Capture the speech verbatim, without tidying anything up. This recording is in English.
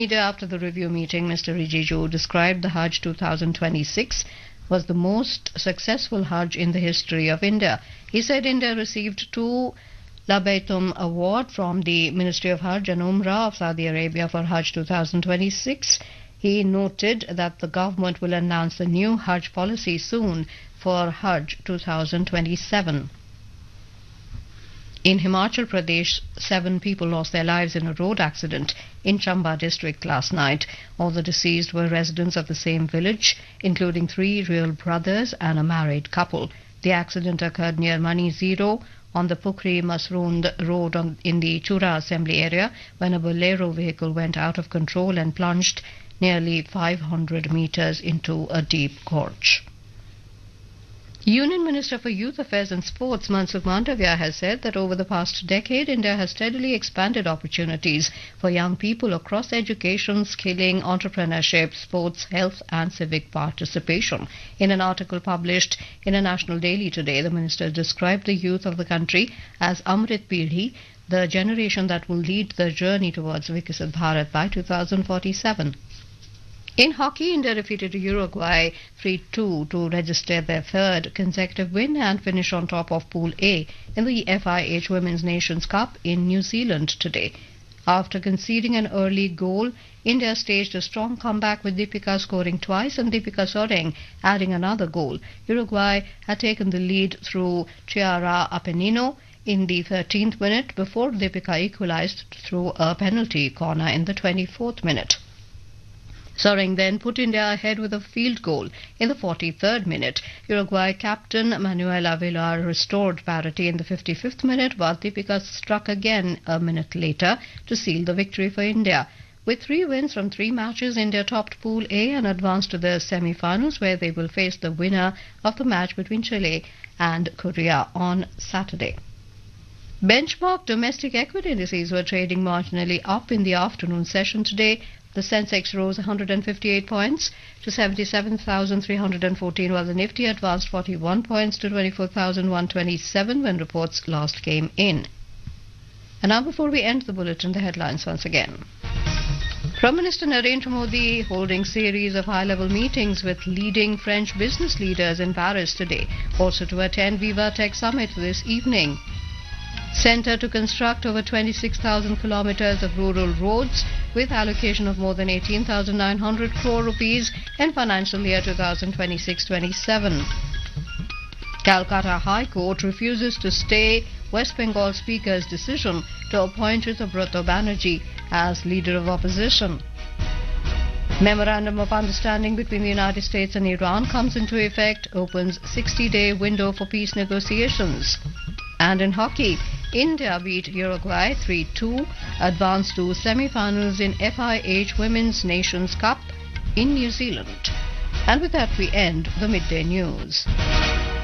After the review meeting, Mister Rijiju described the Hajj twenty twenty-six was the most successful Hajj in the history of India. He said India received two Labaitum Award from the Ministry of Hajj and Umrah of Saudi Arabia for Hajj twenty twenty-six. He noted that the government will announce the new Hajj policy soon for Hajj twenty twenty-seven. In Himachal Pradesh, seven people lost their lives in a road accident in Chamba district last night. All the deceased were residents of the same village, including three real brothers and a married couple. The accident occurred near Mani Zero on the Pukri Masroond road on, in the Chura assembly area when a Bolero vehicle went out of control and plunged nearly five hundred meters into a deep gorge. Union Minister for Youth Affairs and Sports Mansukh Mandavia has said that over the past decade, India has steadily expanded opportunities for young people across education, skilling, entrepreneurship, sports, health and civic participation. In an article published in a national daily today, the minister described the youth of the country as Amrit Peedhi, the generation that will lead the journey towards Viksit Bharat by two thousand forty-seven. In hockey, India defeated Uruguay three two to register their third consecutive win and finish on top of Pool A in the F I H Women's Nations Cup in New Zealand today. After conceding an early goal, India staged a strong comeback with Deepika scoring twice and Deepika Soreng adding another goal. Uruguay had taken the lead through Chiara Apenino in the thirteenth minute before Deepika equalized through a penalty corner in the twenty-fourth minute. Soreng then put India ahead with a field goal in the forty-third minute. Uruguay captain Manuela Villar restored parity in the fifty-fifth minute, but Deepika struck again a minute later to seal the victory for India. With three wins from three matches, India topped Pool A and advanced to the semi-finals, where they will face the winner of the match between Chile and Korea on Saturday. Benchmark domestic equity indices were trading marginally up in the afternoon session today. The Sensex rose one hundred fifty-eight points to seventy-seven thousand three hundred fourteen, while the Nifty advanced forty-one points to twenty-four thousand one hundred twenty-seven when reports last came in. And now, before we end the bulletin, the headlines once again. Prime Minister Narendra Modi holding series of high-level meetings with leading French business leaders in Paris today, also to attend Viva Tech Summit this evening. Centre to construct over twenty-six thousand kilometres of rural roads with allocation of more than eighteen thousand nine hundred crore rupees in financial year twenty twenty-six twenty-seven. Calcutta High Court refuses to stay West Bengal Speaker's decision to appoint Subrata Banerjee as Leader of Opposition. Memorandum of Understanding between the United States and Iran comes into effect, opens sixty-day window for peace negotiations. And in hockey, India beat Uruguay three two, advanced to semi-finals in F I H Women's Nations Cup in New Zealand. And with that we end the midday news.